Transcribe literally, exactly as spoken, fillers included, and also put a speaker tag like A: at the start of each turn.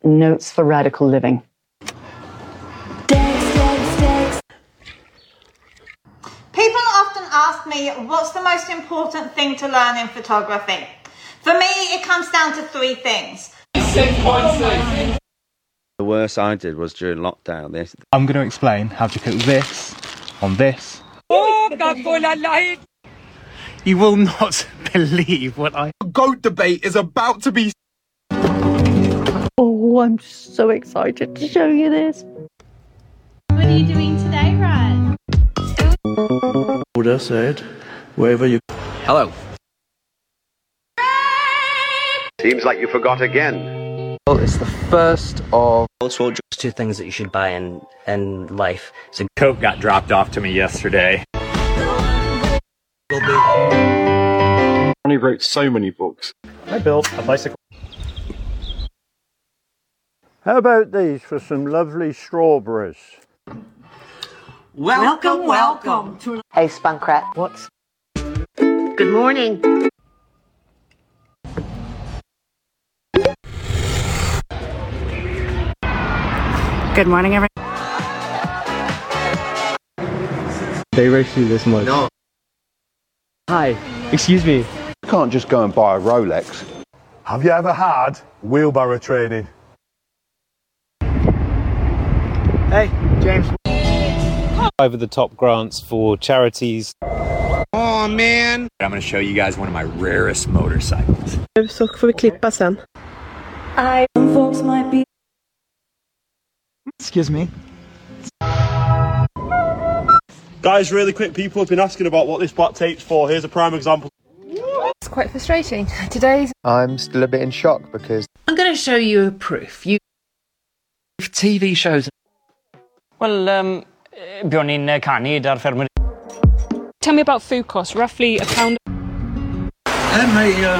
A: Notes for Radical Living.
B: People often ask me, what's the most important thing to learn in photography? For me, it comes down to three things.
C: The worst I did was during lockdown. This.
D: I'm going to explain how to cook this on this. You will not believe what I...
E: GOAT debate is about to be...
A: Oh, I'm so excited to show you this.
F: What are you doing today, Ryan?
G: Buddha said, wherever you...
C: Hello.
H: Seems like you forgot again.
I: Well, it's the first of...
J: Also, just two things that you should buy in, in life.
K: So Coke got dropped off to me yesterday.
E: I wrote so many books.
K: I built a bicycle.
L: How about these for some lovely strawberries?
M: Welcome, welcome to...
A: Hey, Spunkrat. What's...
M: Good morning.
N: Good morning, everyone.
D: They roast you this much.
J: No.
D: Hi, excuse me.
L: You can't just go and buy a Rolex.
O: Have you ever had wheelbarrow training?
D: Hey, James.
P: Over the top grants for charities.
K: Oh man! I'm going to show you guys one of my rarest motorcycles.
Q: Så får vi klippa sen.
N: I folks might be.
D: Excuse me.
O: Guys, really quick, people have been asking about what this black tape's for. Here's a prime example.
N: It's quite frustrating. Today's...
I: I'm still a bit in shock because...
M: I'm going to show you a proof. You...
J: T V shows.
K: Well, um, björn in canu därför.
N: Tell me about food costs. Roughly a pound...
G: Henry, uh...